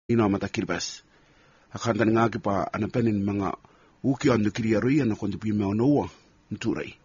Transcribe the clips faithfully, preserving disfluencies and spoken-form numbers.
ina mata Kiribati. Akanta nga ki pa anapenin mga uki on the kiriarui na konti pi me onoa nturai.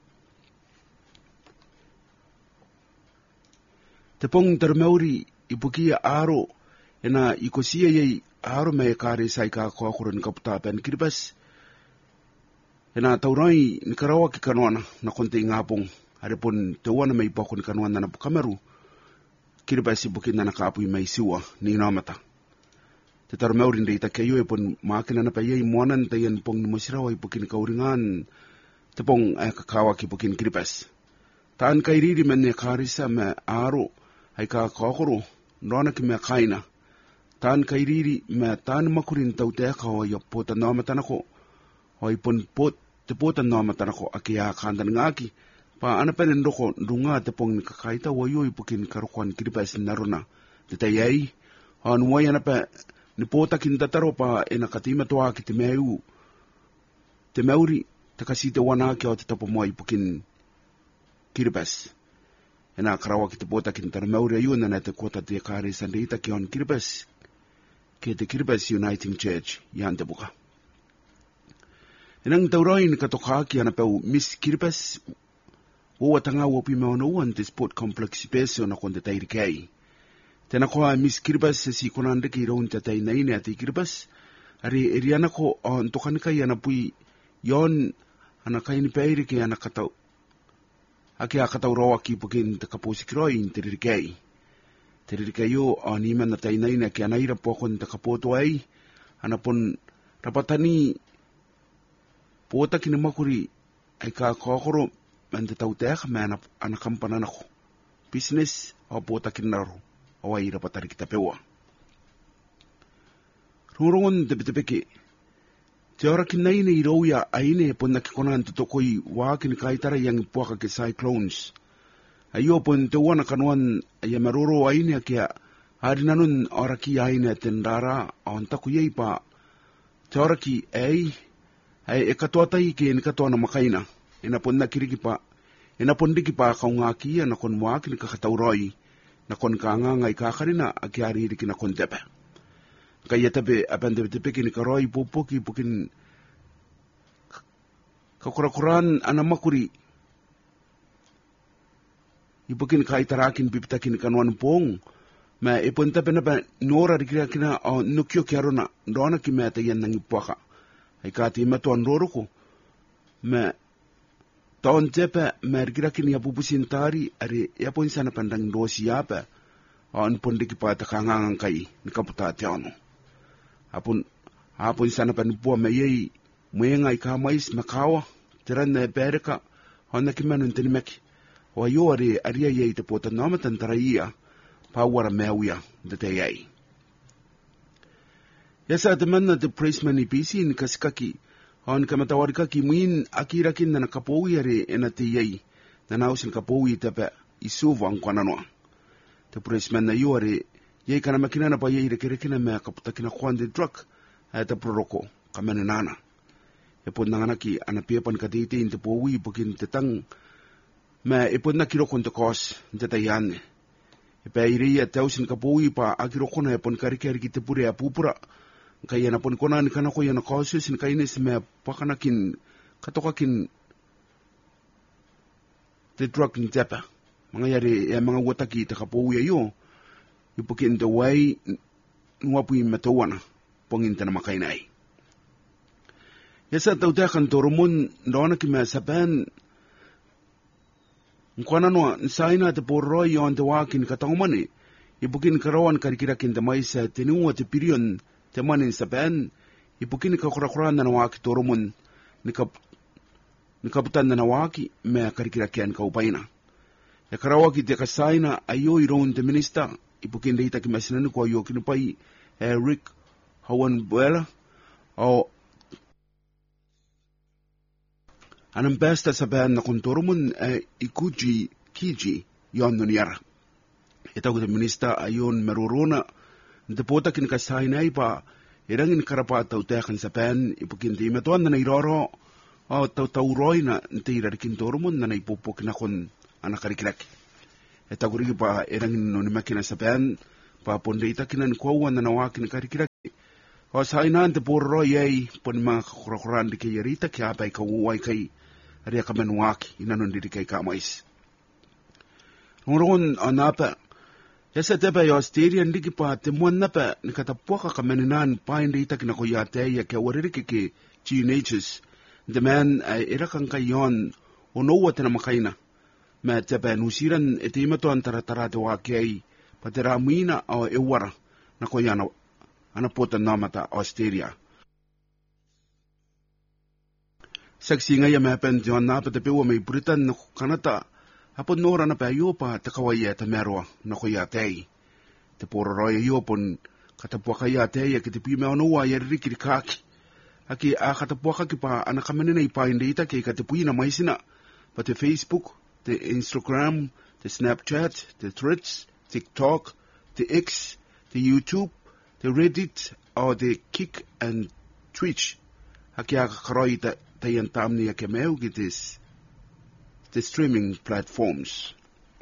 Te pong termeuri ipukia aro ena ikosia yei aro me kare sai ka kokoro ni kaputa pen Kiribati. Ena taurai ni karawa ki kanuana na konti ngapong haripon te wana me ipako ni kanuana na Kameru. Kiribati ipukin na nakapu mai siwa ni inamata. Te tarmeurin de ita kayo pun makina na payay muanan tayan pong masiraw ay pukin kauringan te pong ay kakawa ki pukin Kiribati. Taan kairiri men ne karisa me aro ay kakakoro nona ki me kaina. Taan kairiri me taan makurin tau te kao ay pota namatan ako ay pun pot te pota namatan ako akia kandan ngaki pa anapen ndoko dunga te pong kakaita wayo pukin karukuan Kiribati naruna te tayay an way anape ni pota kintataro pa e nakatima toa ki te meu, te meuri, te kasi te wana ki o te tapo mo i pukin Kiribati. E nā karawa ki te pota kintataro meuri ayu na te kota te kare sandeita ki on Kiribati, ki te Kiribati Uniting Church, yan te buka. E nang tauroi ni katoka ki ana peu Miss Kiribati, ua tanga uopi meona uan te sport complex peso na konte tairi kei. Tena koa Miss Kiribati si konande ki raun te tai nei ne ati Kiribati. Ari eri ana ko on tokanika i ana pui yon ana kaini peiri ki ana katau. Aki a katau roa ki pukin te kaposi kiroi in te ririkei. Te ririkei o on ima na tai nei ne ki ana ira pokon te kapoto ai. Ana pon rapatani pota ki ne makuri ai ka kokoro man te tau teaka me ana, ana kampana nako. Business o pota ki naro. O ai rapatari kita pewa. Rungungon te petepeke. Te ora ki nei nei rauia aine ponna ki konan te tokoi wā ki ni kaitara yang puaka ke cyclones. Aio pon te wana kanuan ai maroro aine kia harinanun ora ki aine ten rara on taku yei pa. Te ora ki ei ai e katoa tai ki ni katoa na makaina. Ena ponna kiriki pa. Ena pondiki pa kaunga kia na kon wā ki ni kakatauroi. Na kon kanga ngai kakarina a ki ari ki na kon tepe. Kai e tepe apan tepe tepe ki ni karoi popoki pukin kakurakuran ana makuri. I pukin kai tarakin pipitakin kanuan pong. Ma e pon tepe na pa nora rikira kina o nukio ki arona. Ndona ki mea te yan nangi puaka. Ai ka ti matuan roroko. Ma taon tepe mergira kini ya pupusin tari ari ya pun sana pandang dosi apa on pun diki pa takangang kai ni kaputa te ono apun apun sana panipua me yei muenga i ka mais makawa tiran na bereka ona ki manun tini meki o yo ari ari yei te pota namatan taraia pa wara mewia de te yei yasa te manna te praisman i pisi ni kasikaki on kamatawarika ki muin akira kin na kapowi are ena te yei na nausin kapowi te pe isuva ang kwananoa. Te presman na yu are yei kana makina na pa yei rekerekina me kaputakina kwan de drug ay te proroko kamene nana. E pon nangana ki anapiepan katiti in te powi pukin te tang me e pon na kirokon te kos te tayane. E pe iri ya tausin kapowi pa akirokona e pon karikari ki te pure a pupura kaya na pon kona ni kana ko yana causes ni kaine se me pakana kin katoka kin the drug ni tapa mga yari e mga wataki te kapowi ayo ipukin the way nuapu i matawana pongin tana makainai yasa tau te kan toromon ndona ki me saban nkwana no nsaina te porroi on te wakin katongmani ipukin karawan karikira kin te maisa tenua te pirion te manin saban ipukini ka kura-kura na nawaki toromon ni kap ni kaputan na nawaki me karikira kian ka upaina e karawaki te kasaina ayo iron te minista ipukin deita ki masinani ko ayo kinupai Eric Hawan Buela o anam besta saban na kun toromon e ikuji kiji yon nuniara ita ko te minista ayon marurona Nte pota kin kasai nai pa irangin karapa tau tekan sa pen ipukin ti metuan na nairoro o tau tau roi na nte irarikin torumon na naipupok na kon anakarikilaki. E tagurigi pa irangin no ni makina sa pen pa ponde itakina ni kwa uanda na waki ni karikiraki. O sainan te porro yei poni mga kakurakuran di ke yarita ke apa ika uwai kai aria ka menuaki inanon diri kai ka mais. Ngongon anapa yasa tepa yo Australia ndiki pa te muan napa ni katapuaka ka meninan painde itakina ko yate ya ke waririki ke teenagers. The man ay irakan kayon o noa tena makaina. Me tepa nusiran ete imato antara tarate waki ai pa te ramuina o ewara na ko yana ana pota namata Australia. Saksi nga ya mepen John napa te pewa may Britain na kanata hapon nora na pa yopa te kawaya te merwa na ko yatei. Te pororoya yopon katapuaka yatei ya kiti pime onoa ya rikiri kaki. Aki a katapuaka ki pa anakamenina ipainde ita ke katipuina maisina pa te Facebook, te Instagram, te Snapchat, te Threads, TikTok, te X, te YouTube, te Reddit, o te Kick and Twitch. Haki a kakaroi ta tayan tamni ya ke meu ki te, te streaming platforms.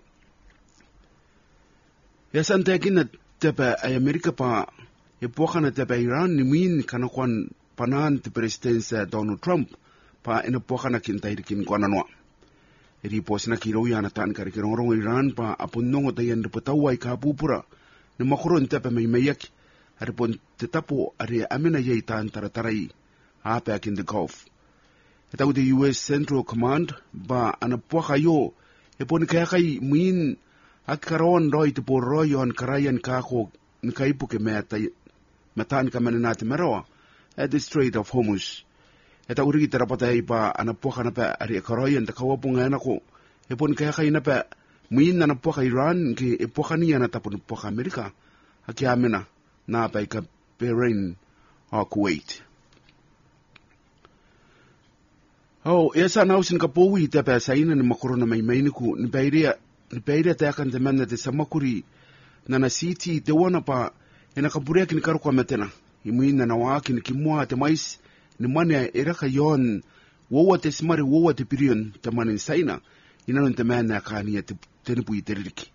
Yasan te kina tepa ay Amerika pa e poka na tepa Iran ni min kanakwan panan te presidensa Donald Trump pa ina poka na kintahirikin kwa nanwa. Iri po sina kiro yana tan karikirongorong Iran pa apunongo tayan ripatawai ka pupura na makuron tepa may mayaki. Haripon tetapo ari amina yay tan tarataray hape akin the Gulf. Itaw the U S Central Command ba anapuwa kayo ipon kaya kay min at karon roy tipo roy yon karayan kako nikaipo ke metay matan ka mananati merawa at the Strait of Hormuz. Itaw uri tarapatay ba anapuwa ka na pa ari karayan takawapong anako ipon kaya kay na pa min anapuwa ka Iran ki ipuwa kaniya na tapon po ka Amerika haki amina na pa ka Bahrain o Kuwait. Oh, esa na usin ka powi te pa sa ina ni makurona may mainiku ni pairia ni pairia te akan te mena te samakuri na na city te wana pa ina kapuria kini karu kwa metena imuina na waki ni kimua te mais ni mane era ka yon wowa te simari wowa te pirion te mane saina ina non te mena ka ni te tenipu i teririki.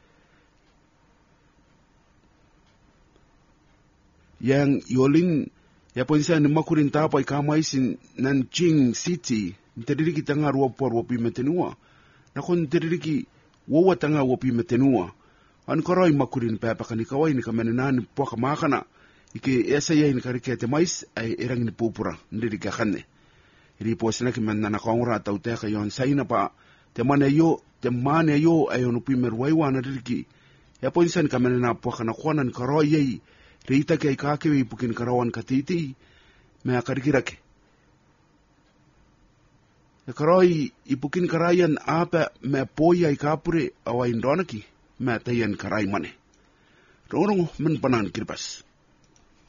Yang yolin ya ponsa ni makurin tapa ikamai sin Nanjing City nteririki tanga rua por wapi metenua na kon nteririki wowa tanga wapi metenua an koroi makurin pepa kani kawai ni kamenana ni poka makana ike esa ya ni karike te mais ai erang ni pupura ndirika khanne iri posina ki menna na kaura taute ka yon saina pa te mane yo te mane yo ai onu pimer waiwa na diriki ya ponsa ni kamenana poka na kwana ni koroi yei reita ke ikake wi pukin karawan katiti me akarikirake. E karoi ipukin karayan apa me poya ikapure awa indonaki me tayan karai mane. Rongo men panan kirpas.